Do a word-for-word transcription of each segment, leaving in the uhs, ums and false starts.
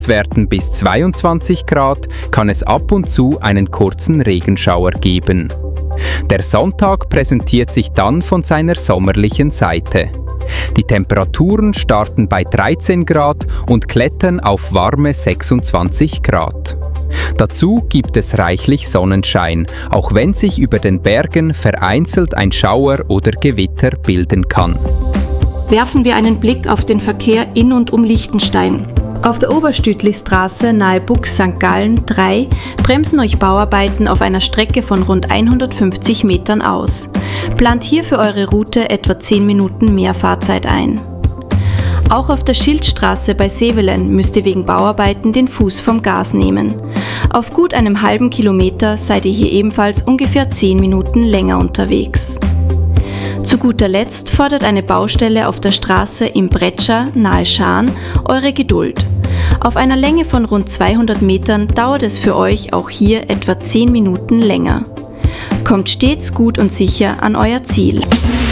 Werten bis zweiundzwanzig Grad kann es ab und zu einen kurzen Regenschauer geben. Der Sonntag präsentiert sich dann von seiner sommerlichen Seite. Die Temperaturen starten bei dreizehn Grad und klettern auf warme sechsundzwanzig Grad. Dazu gibt es reichlich Sonnenschein, auch wenn sich über den Bergen vereinzelt ein Schauer oder Gewitter bilden kann. Werfen wir einen Blick auf den Verkehr in und um Liechtenstein. Auf der Oberstütlistraße nahe Bux Sankt Gallen drei bremsen euch Bauarbeiten auf einer Strecke von rund hundertfünfzig Metern aus. Plant hier für eure Route etwa zehn Minuten mehr Fahrzeit ein. Auch auf der Schildstraße bei Sevelen müsst ihr wegen Bauarbeiten den Fuß vom Gas nehmen. Auf gut einem halben Kilometer seid ihr hier ebenfalls ungefähr zehn Minuten länger unterwegs. Zu guter Letzt fordert eine Baustelle auf der Straße im Bretscher nahe Schaan eure Geduld. Auf einer Länge von rund zweihundert Metern dauert es für euch auch hier etwa zehn Minuten länger. Kommt stets gut und sicher an euer Ziel.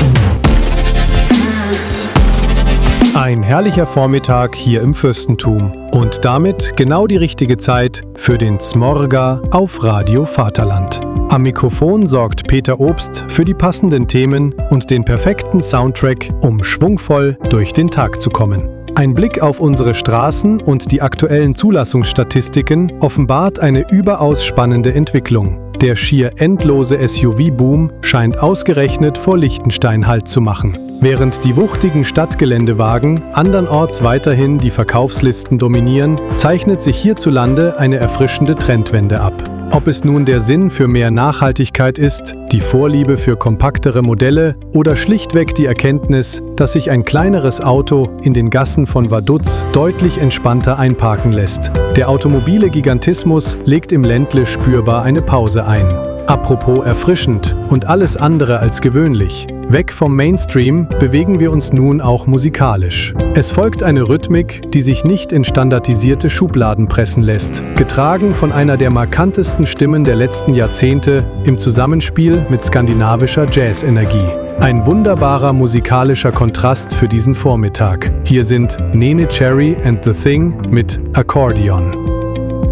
Ein herrlicher Vormittag hier im Fürstentum und damit genau die richtige Zeit für den Zmorga auf Radio Vaterland. Am Mikrofon sorgt Peter Obst für die passenden Themen und den perfekten Soundtrack, um schwungvoll durch den Tag zu kommen. Ein Blick auf unsere Straßen und die aktuellen Zulassungsstatistiken offenbart eine überaus spannende Entwicklung. Der schier endlose S U V-Boom scheint ausgerechnet vor Liechtenstein Halt zu machen. Während die wuchtigen Stadtgeländewagen andernorts weiterhin die Verkaufslisten dominieren, zeichnet sich hierzulande eine erfrischende Trendwende ab. Ob es nun der Sinn für mehr Nachhaltigkeit ist, die Vorliebe für kompaktere Modelle oder schlichtweg die Erkenntnis, dass sich ein kleineres Auto in den Gassen von Vaduz deutlich entspannter einparken lässt. Der automobile Gigantismus legt im Ländle spürbar eine Pause ein. Apropos erfrischend und alles andere als gewöhnlich. Weg vom Mainstream bewegen wir uns nun auch musikalisch. Es folgt eine Rhythmik, die sich nicht in standardisierte Schubladen pressen lässt, getragen von einer der markantesten Stimmen der letzten Jahrzehnte im Zusammenspiel mit skandinavischer Jazz-Energie. Ein wunderbarer musikalischer Kontrast für diesen Vormittag. Hier sind Nene Cherry and the Thing mit Accordion.